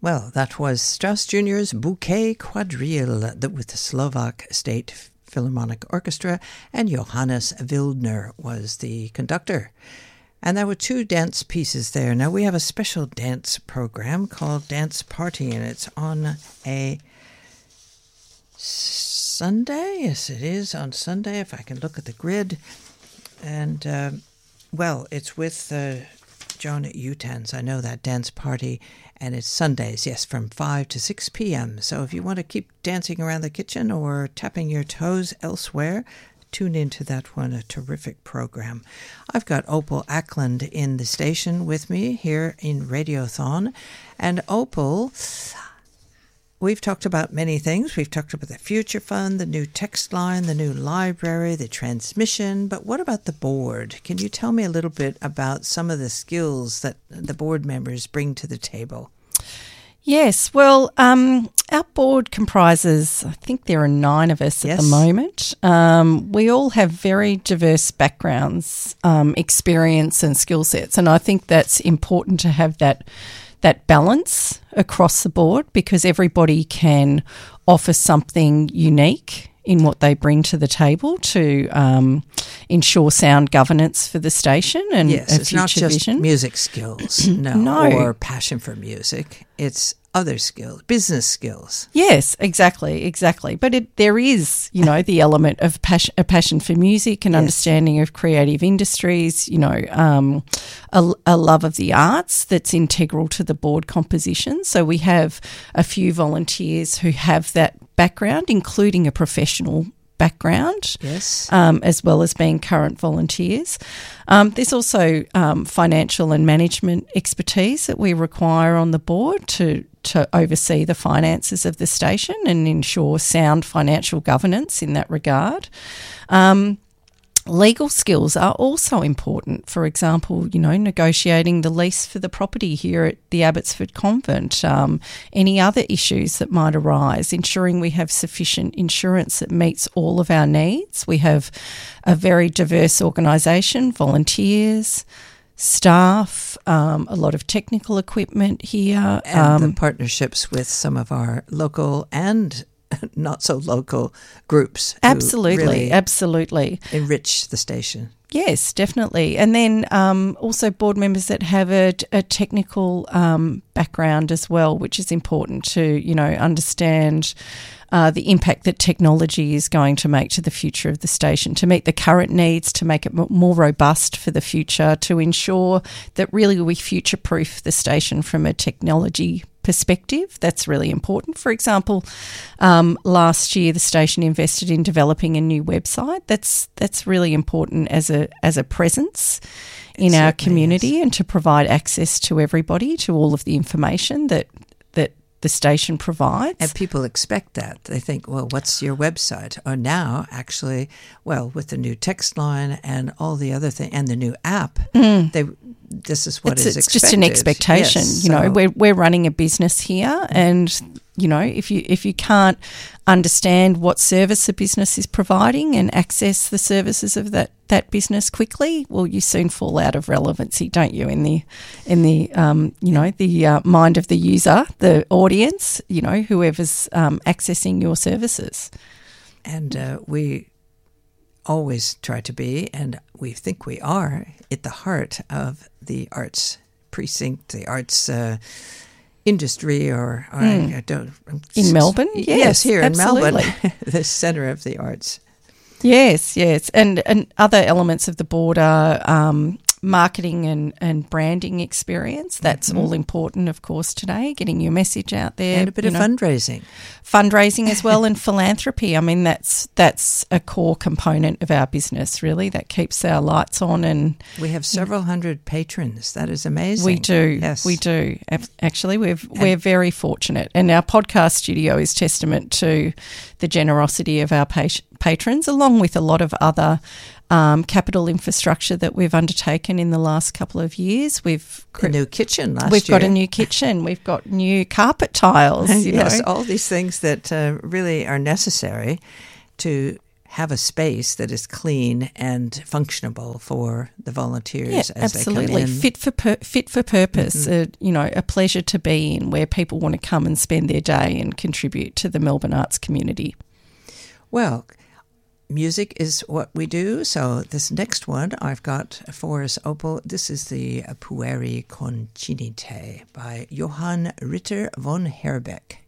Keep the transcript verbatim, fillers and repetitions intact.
Well, that was Strauss Junior's Bouquet Quadrille with the Slovak State Philharmonic Orchestra, and Johannes Wildner was the conductor. And there were two dance pieces there. Now, we have a special dance program called Dance Party, and it's on a Sunday. Yes, it is on Sunday, if I can look at the grid. And, uh, well, it's with uh, Joan Utans. I know that dance party. And it's Sundays, yes, from five to six p.m. So if you want to keep dancing around the kitchen or tapping your toes elsewhere, tune into that one, a terrific program. I've got Opal Ackland in the station with me here in Radiothon. And Opal, we've talked about many things. We've talked about the Future Fund, the new text line, the new library, the transmission. But what about the board? Can you tell me a little bit about some of the skills that the board members bring to the table? Yes, well, um, our board comprises, I think there are nine of us yes. at the moment. Um, we all have very diverse backgrounds, um, experience and skill sets, and I think that's important to have that that balance across the board, because everybody can offer something unique in what they bring to the table to um, ensure sound governance for the station and yes, a it's future not just vision. Music skills, no, no, or passion for music. It's other skills, business skills. Yes, exactly, exactly. But it, there is, you know, the element of passion, a passion for music and yes. understanding of creative industries, you know, um, a, a love of the arts that's integral to the board composition. So we have a few volunteers who have that background, including a professional background, yes, um, as well as being current volunteers. Um, there's also um, financial and management expertise that we require on the board to to oversee the finances of the station and ensure sound financial governance in that regard. Um, Legal skills are also important. For example, you know, negotiating the lease for the property here at the Abbotsford Convent, um, any other issues that might arise, ensuring we have sufficient insurance that meets all of our needs. We have a very diverse organisation, volunteers, staff, um, a lot of technical equipment here. And um, the partnerships with some of our local and not so local groups. Absolutely, really absolutely. enrich the station. Yes, definitely. And then um, also board members that have a, a technical um, background as well, which is important to, you know, understand uh, the impact that technology is going to make to the future of the station, to meet the current needs, to make it more robust for the future, to ensure that really we future-proof the station from a technology perspective. That's really important. For example, um, last year the station invested in developing a new website. That's that's really important as a as a presence in it our community is. And to provide access to everybody to all of the information that that the station provides. And people expect that. They think, well, what's your website? Or now, actually, well, with the new text line and all the other things, and the new app, mm. they this is what it's, is it's expected. It's just an expectation. Yes, you so. know, we're we're running a business here, and you know, if you if you can't understand what service a business is providing and access the services of that, that business quickly, well, you soon fall out of relevancy, don't you? In the in the um, you know the uh, mind of the user, the audience, you know, whoever's um, accessing your services. And uh, we always try to be, and we think we are, at the heart of the arts precinct, the arts uh, industry, or, or mm. I, I don't in Melbourne. Yes, yes here absolutely. in Melbourne, the centre of the arts. Yes, yes, and and other elements of the board are um, marketing and, and branding experience. That's mm-hmm. all important, of course, today, getting your message out there. And a bit of know, fundraising. Fundraising as well, and philanthropy. I mean, that's that's a core component of our business, really, that keeps our lights on. And we have several hundred patrons. That is amazing. We do. Yes. We do. Actually, we're, we're very fortunate. And our podcast studio is testament to the generosity of our pat- patrons, along with a lot of other Um, capital infrastructure that we've undertaken in the last couple of years. We've a new kitchen last We've year. got a new kitchen. We've got new carpet tiles. You yes, know. all these things that uh, really are necessary to have a space that is clean and functionable for the volunteers Yeah, as absolutely. they come in. Fit for pur- fit for purpose. Mm-hmm. Uh, you know, a pleasure to be in, where people want to come and spend their day and contribute to the Melbourne arts community. Well, music is what we do. So this next one I've got for us, Opal. This is the Pueri Concinite by Johann Ritter von Herbeck.